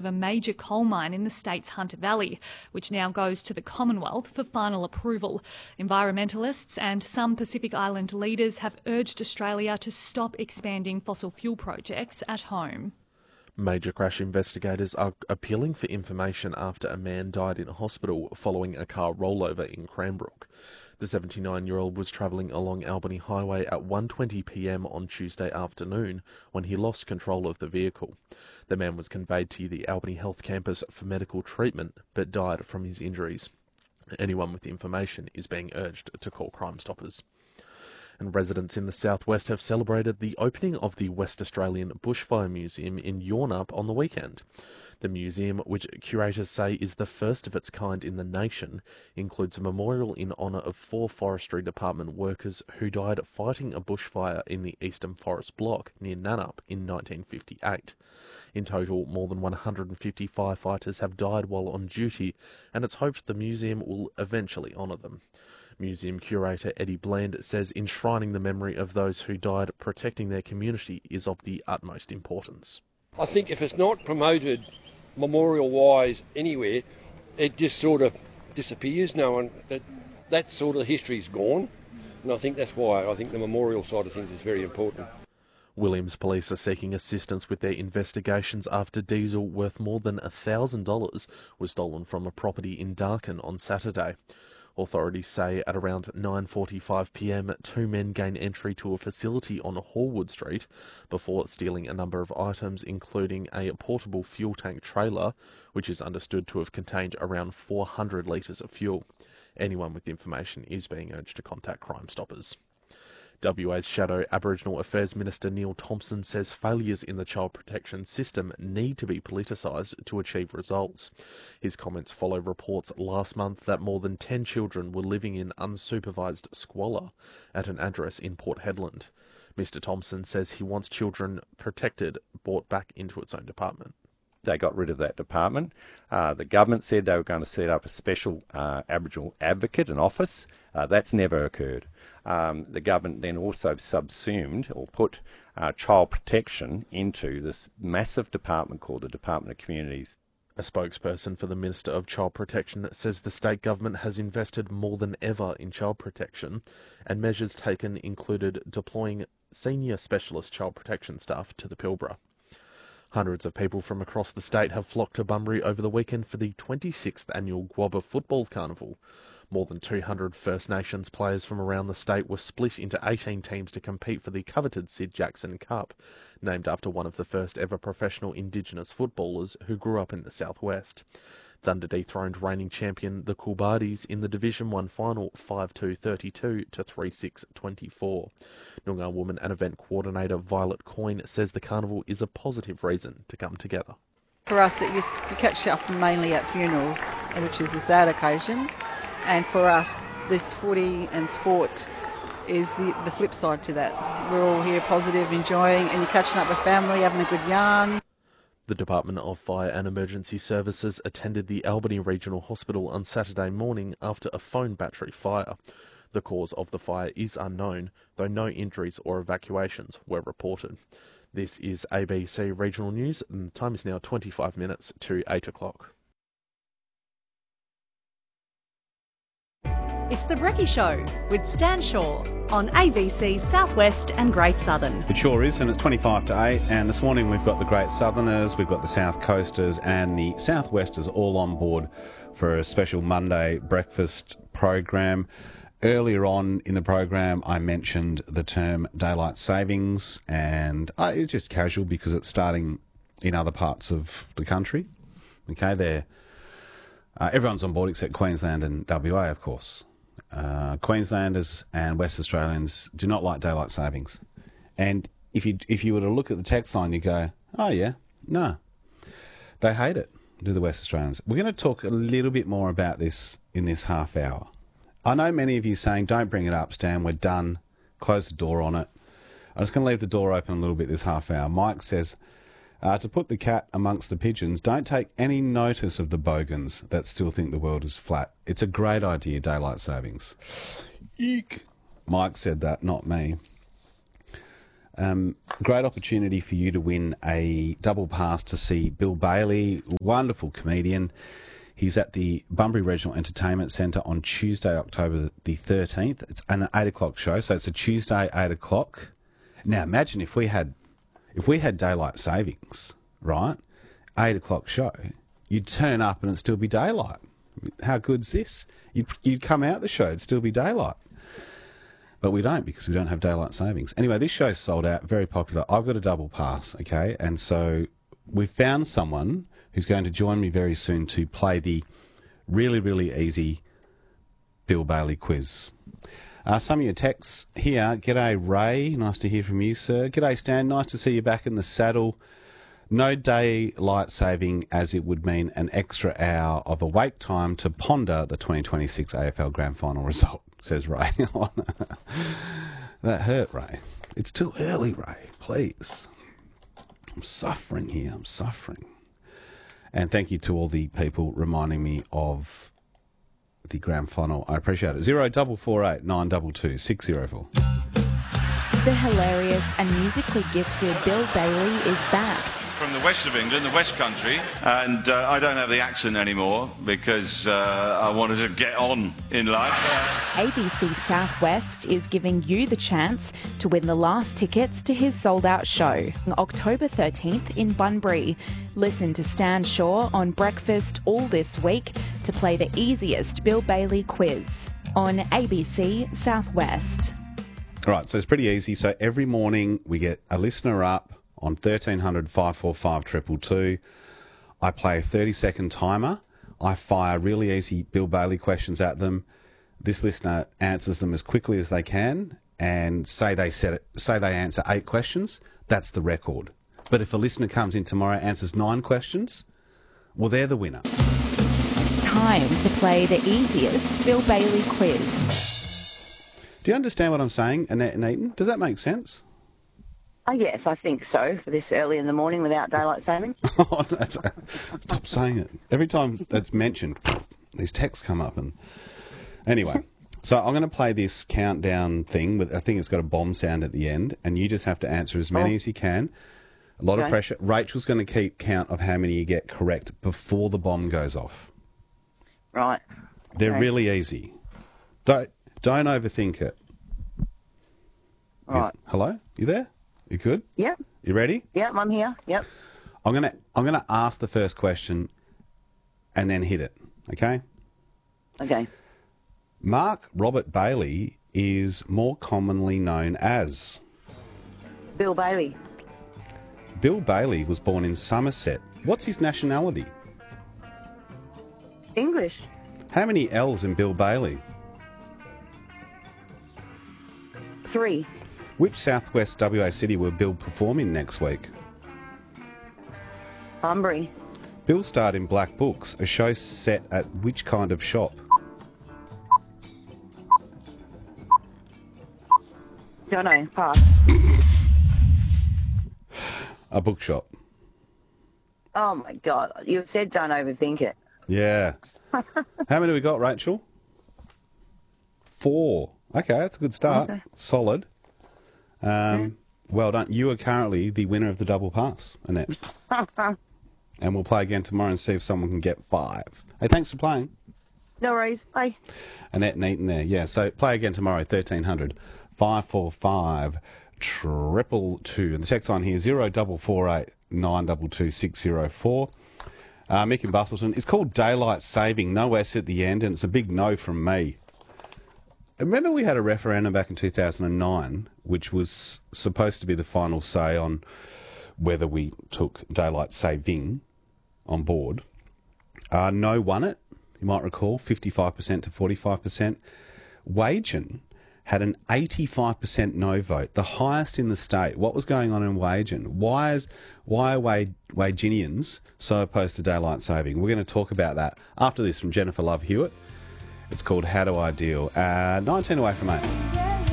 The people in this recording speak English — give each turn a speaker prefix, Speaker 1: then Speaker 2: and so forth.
Speaker 1: of a major coal mine in the state's Hunter Valley, which now goes to the Commonwealth for final approval. Environmentalists and some Pacific Island leaders have urged Australia to stop expanding fossil fuel projects at home.
Speaker 2: Major crash investigators are appealing for information after a man died in a hospital following a car rollover in Cranbrook. The 79-year-old was travelling along Albany Highway at 1:20 p.m. on Tuesday afternoon when he lost control of the vehicle. The man was conveyed to the Albany Health Campus for medical treatment but died from his injuries. Anyone with information is being urged to call Crime Stoppers. And residents in the southwest have celebrated the opening of the West Australian Bushfire Museum in Yornup on the weekend. The museum, which curators say is the first of its kind in the nation, includes a memorial in honour of 4 Forestry Department workers who died fighting a bushfire in the Eastern Forest Block near Nannup in 1958. In total, more than 150 firefighters have died while on duty, and it's hoped the museum will eventually honour them. Museum curator Eddie Bland says enshrining the memory of those who died protecting their community is of the utmost importance.
Speaker 3: I think if it's not promoted memorial-wise anywhere, it just sort of disappears. No one, that sort of history's gone, and I think that's why I think the memorial side of things is very important.
Speaker 2: Williams Police are seeking assistance with their investigations after diesel worth more than $1,000 was stolen from a property in Darkin on Saturday. Authorities say at around 9:45 p.m, 2 men gained entry to a facility on Horwood Street before stealing a number of items, including a portable fuel tank trailer, which is understood to have contained around 400 litres of fuel. Anyone with information is being urged to contact Crime Stoppers. WA's Shadow Aboriginal Affairs Minister Neil Thompson says failures in the child protection system need to be politicised to achieve results. His comments follow reports last month that more than 10 children were living in unsupervised squalor at an address in Port Hedland. Mr Thompson says he wants children protected brought back into its own department.
Speaker 4: They got rid of that department. The government said they were going to set up a special Aboriginal advocate, an office. That's never occurred. The government then also subsumed or put child protection into this massive department called the Department of Communities.
Speaker 2: A spokesperson for the Minister of Child Protection says the state government has invested more than ever in child protection, and measures taken included deploying senior specialist child protection staff to the Pilbara. Hundreds of people from across the state have flocked to Bunbury over the weekend for the 26th annual Guabba Football Carnival. More than 200 First Nations players from around the state were split into 18 teams to compete for the coveted Sid Jackson Cup, named after one of the first ever professional Indigenous footballers who grew up in the southwest. Thunder dethroned reigning champion the Coolbardis in the Division 1 final 5-2-32 to 3-6-24. Noongar woman and event coordinator Violet Coyne says the carnival is a positive reason to come together.
Speaker 5: For us, you catch up mainly at funerals, which is a sad occasion. And for us, this footy and sport is the flip side to that. We're all here positive, enjoying, and you're catching up with family, having a good yarn.
Speaker 2: The Department of Fire and Emergency Services attended the Albany Regional Hospital on Saturday morning after a phone battery fire. The cause of the fire is unknown, though no injuries or evacuations were reported. This is ABC Regional News, and the time is now 25 minutes to 8 o'clock.
Speaker 6: It's The Brekkie Show with Stan Shaw on ABC Southwest and Great Southern.
Speaker 7: It sure is, and it's 25 to 8, and this morning we've got the Great Southerners, we've got the South Coasters and the Southwesters all on board for a special Monday breakfast program. Earlier on in the program I mentioned the term daylight savings, and it's just casual because it's starting in other parts of the country. Okay, everyone's on board except Queensland and WA, of course. Queenslanders and West Australians do not like daylight savings. And if you were to look at the text line, you go, oh yeah, no. They hate it, do the West Australians. We're going to talk a little bit more about this in this half hour. I know many of you saying, don't bring it up, Stan, we're done. Close the door on it. I'm just going to leave the door open a little bit this half hour. Mike says, to put the cat amongst the pigeons, don't take any notice of the bogans that still think the world is flat. It's a great idea, daylight savings. Eek. Mike said that, not me. Great opportunity for you to win a double pass to see Bill Bailey, wonderful comedian. He's at the Bunbury Regional Entertainment Centre on Tuesday, October the 13th. It's an 8 o'clock show, so it's a Tuesday, 8 o'clock. Now, imagine if we had daylight savings, right? 8 o'clock show, you'd turn up and it'd still be daylight. How good's this? You'd come out the show, it'd still be daylight. But we don't, because we don't have daylight savings. Anyway, this show's sold out, very popular. I've got a double pass, okay? And so we've found someone who's going to join me very soon to play the really, really easy Bill Bailey quiz. Some of your texts here. G'day, Ray. Nice to hear from you, sir. G'day, Stan. Nice to see you back in the saddle. No daylight saving, as it would mean an extra hour of awake time to ponder the 2026 AFL Grand Final result, says Ray. That hurt, Ray. It's too early, Ray. Please. I'm suffering here. I'm suffering. And thank you to all the people reminding me of the grand final. I appreciate it. 0448 922 604.
Speaker 8: The hilarious and musically gifted Bill Bailey is back.
Speaker 9: From the west of England, the West Country, and I don't have the accent anymore because I wanted to get on in life.
Speaker 8: ABC Southwest is giving you the chance to win the last tickets to his sold-out show, October 13th in Bunbury. Listen to Stan Shaw on Breakfast all this week to play the easiest Bill Bailey quiz on ABC Southwest.
Speaker 7: All right, so it's pretty easy. So every morning we get a listener up on 1300 545 222. I play a 30-second timer. I fire really easy Bill Bailey questions at them. This listener answers them as quickly as they can, and say they answer 8 questions. That's the record. But if a listener comes in tomorrow, answers 9 questions, well, they're the winner.
Speaker 8: It's time to play the easiest Bill Bailey quiz.
Speaker 7: Do you understand what I'm saying, Annette and Eaton? Does that make sense?
Speaker 10: Oh, yes, I think so, for this early in the morning without daylight saving.
Speaker 7: Oh, no, stop saying it. Every time that's mentioned, these texts come up. And anyway, so I'm going to play this countdown thing. I think it's got a bomb sound at the end, and you just have to answer as many as you can. A lot of pressure. Rachel's going to keep count of how many you get correct before the bomb goes off.
Speaker 10: Right.
Speaker 7: They're really easy. Don't overthink it.
Speaker 10: Right.
Speaker 7: Hello? You there? You good?
Speaker 10: Yep.
Speaker 7: You ready?
Speaker 10: Yep, I'm here. Yep.
Speaker 7: I'm gonna ask the first question and then hit it. Okay?
Speaker 10: Okay.
Speaker 7: Mark Robert Bailey is more commonly known as?
Speaker 10: Bill Bailey.
Speaker 7: Bill Bailey was born in Somerset. What's his nationality?
Speaker 10: English.
Speaker 7: How many L's in Bill Bailey?
Speaker 10: 3.
Speaker 7: Which southwest WA city will Bill perform in next week?
Speaker 10: Bunbury.
Speaker 7: Bill starred in Black Books, a show set at which kind of shop?
Speaker 10: Don't know. Pass.
Speaker 7: A bookshop.
Speaker 10: Oh, my God. You said don't overthink it.
Speaker 7: Yeah. How many we got, Rachel? 4. Okay, that's a good start.
Speaker 10: Okay.
Speaker 7: Solid. Well done. You are currently the winner of the double pass, Annette. And we'll play again tomorrow and see if someone can get 5. Hey, thanks for playing.
Speaker 10: No worries. Bye.
Speaker 7: Annette and Eaton there. Yeah, so play again tomorrow, 1300 545 222. And the text line here, 0448 922 604. Mick in Bustleton. It's called Daylight Saving, no S at the end, and it's a big no from me. Remember we had a referendum back in 2009, which was supposed to be the final say on whether we took daylight saving on board. No won it, you might recall, 55% to 45%. Wagen had an 85% no vote, the highest in the state. What was going on in Wagen? Why are Wagenians so opposed to daylight saving? We're going to talk about that after this from Jennifer Love Hewitt. It's called How Do I Deal? 19 away from 8.